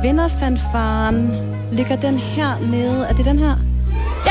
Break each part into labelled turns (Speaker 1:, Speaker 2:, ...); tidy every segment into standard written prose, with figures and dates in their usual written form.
Speaker 1: vinderfanfaren. Ligger den her nede? Er det den her? Ja!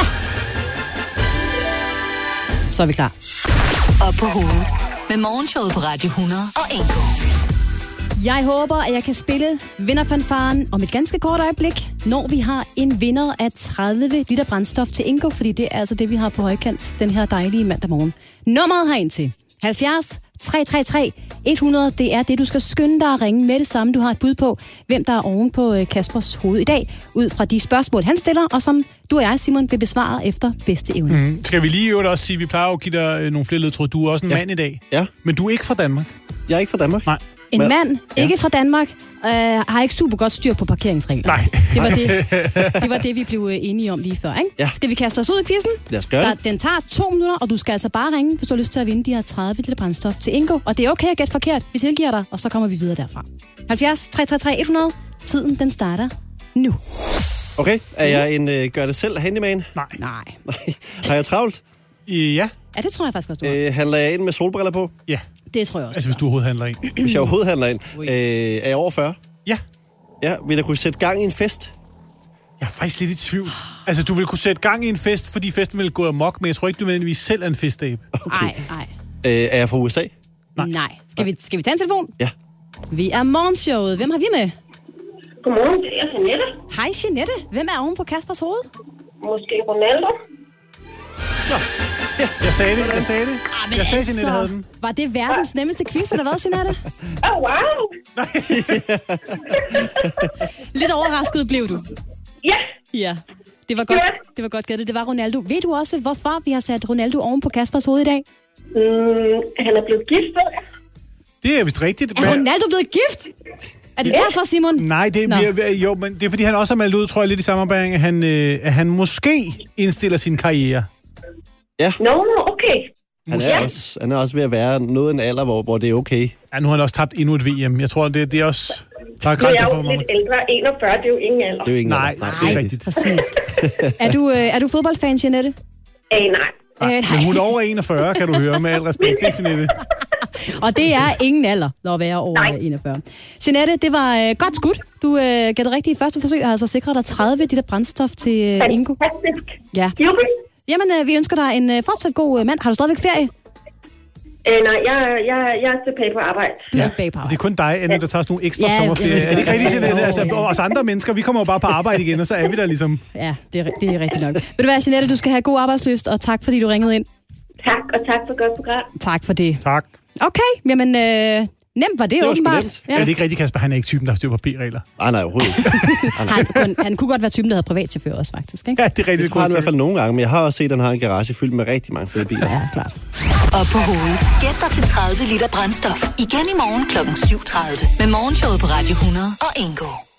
Speaker 1: Så er vi klar.
Speaker 2: Op på hovedet med Morgenshowet på Radio 100 og Engo.
Speaker 1: Jeg håber, at jeg kan spille vinderfanfaren om et ganske kort øjeblik, når vi har en vinder af 30 liter brændstof til Ingo, fordi det er altså det, vi har på højkant den her dejlige mandag morgen. Nummeret herind til 70 333 100, det er det, du skal skynde dig at ringe med det samme. Du har et bud på, hvem der er oven på Kaspers hoved i dag, ud fra de spørgsmål, han stiller, og som du og jeg, Simon, vil besvare efter bedste evne.
Speaker 3: Skal vi lige også sige, vi plejer at give dig nogle flere ledtråd. Du er også en mand i dag.
Speaker 4: Ja.
Speaker 3: Men du er ikke fra Danmark.
Speaker 4: Jeg er ikke fra Danmark.
Speaker 3: Nej.
Speaker 1: En mand, ikke fra Danmark, har ikke super godt styr på parkeringsregler.
Speaker 3: Nej.
Speaker 1: Det var det, vi blev enige om lige før, ikke?
Speaker 4: Ja.
Speaker 1: Skal vi kaste os ud i quizzen?
Speaker 4: Lad os gøre det.
Speaker 1: Den tager 2 minutter, og du skal altså bare ringe, hvis du har lyst til at vinde de her 30 liter brændstof til Ingo. Og det er okay at gætte forkert, vi tilgiver dig, og så kommer vi videre derfra. 70 333 100. Tiden, den starter nu.
Speaker 4: Okay, er jeg en gør-det-selv handyman?
Speaker 1: Nej.
Speaker 4: Har jeg travlt?
Speaker 3: Ja.
Speaker 1: Ja, det tror jeg faktisk også, du har.
Speaker 4: Handler jeg ind med solbriller på?
Speaker 3: Ja.
Speaker 1: Det tror jeg også.
Speaker 3: Altså, hvis du overhovedet handler ind.
Speaker 4: Hvis jeg overhovedet handler ind. Er jeg over 40?
Speaker 3: Ja.
Speaker 4: Ja, vil jeg kunne sætte gang i en fest?
Speaker 3: Jeg er faktisk lidt i tvivl. Altså, du vil kunne sætte gang i en fest, fordi festen vil gå amok, men jeg tror ikke, du nødvendigvis selv er en festabe.
Speaker 4: Okay.
Speaker 1: Nej.
Speaker 4: Er jeg fra USA?
Speaker 1: Nej. Skal vi tage en telefon?
Speaker 4: Ja.
Speaker 1: Vi er morgenshowet. Hvem har vi med?
Speaker 5: Godmorgen, det er Jeanette.
Speaker 1: Hej, Jeanette. Hvem er oven på Kaspers hoved?
Speaker 5: Måske Ronaldo.
Speaker 4: Nå.
Speaker 3: Ja, jeg sagde det. Jeg sagde Jeanette havde den.
Speaker 1: Var det verdens nemmeste quiz, eller hvad, Jeanette?
Speaker 5: Wow!
Speaker 1: Lidt overrasket blev du.
Speaker 5: Ja.
Speaker 1: Ja, det var godt gættet. Det var Ronaldo. Ved du også, hvorfor vi har sat Ronaldo oven på Kaspers hoved i dag?
Speaker 5: Han er blevet gift.
Speaker 3: Det er vist rigtigt.
Speaker 1: Er Ronaldo blevet gift? Er det derfor, Simon?
Speaker 3: Nej, men det er fordi, han også har meldt ud, tror jeg, lidt i samarbejde, at han måske indstiller sin karriere.
Speaker 4: Ja.
Speaker 5: Okay.
Speaker 4: Han er også ved at være noget en alder, hvor det er okay.
Speaker 3: Ja, nu har han også tabt endnu et VM. Jeg tror, det er også... Der er grænser for,
Speaker 5: jeg er jo lidt ældre. 41, det er jo ingen alder.
Speaker 4: Det er jo ingen
Speaker 3: Nej,
Speaker 4: alder.
Speaker 3: det er rigtigt.
Speaker 1: Præcis. Er du fodboldfan, Jeanette?
Speaker 5: Nej.
Speaker 3: Men hun er over 41, kan du høre, med al respekt. Det er Jeanette.
Speaker 1: Og det er ingen alder, at være over 41. Jeanette, det var godt skudt. Du gav det rigtige første forsøg, og har altså sikret dig 30 liter brændstof til Ingo.
Speaker 5: Fantastisk.
Speaker 1: Ja. Jamen, vi ønsker dig en fortsat god mand. Har du stadigvæk ferie?
Speaker 5: Nej, jeg er tilbage på arbejde.
Speaker 1: Du er tilbage på arbejde.
Speaker 3: Det er kun dig, Anne, der tager sådan nogle ekstra sommerferie. Er det ikke rigtigt, Jeanette? Altså, os andre mennesker, vi kommer jo bare på arbejde igen, og så er vi der ligesom...
Speaker 1: Ja, det er rigtigt nok. Ved du hvad, Jeanette, du skal have god arbejdslyst, og tak, fordi du ringede ind.
Speaker 5: Tak, og tak for godt program.
Speaker 1: Tak for det.
Speaker 3: Tak.
Speaker 1: Okay, jamen, nemt var det åbenbart.
Speaker 4: Nemt.
Speaker 3: Ja. Er det ikke rigtigt, Kasper? Han er ikke typen, der har styr på P-regler.
Speaker 4: Nej, overhovedet ikke.
Speaker 1: Han kunne godt være typen, der havde privatchauffør også, faktisk. Ikke?
Speaker 3: Ja, det er rigtigt.
Speaker 4: Det tror jeg i hvert fald nogle gange, men jeg har også set, at han har en garage fyldt med rigtig mange fede biler.
Speaker 1: Ja, klart.
Speaker 2: Op på hovedet. Gæt dig til 30 liter brændstof. Igen i morgen kl. 7.30. Med Morgenshowet på Radio 100 og Ingo.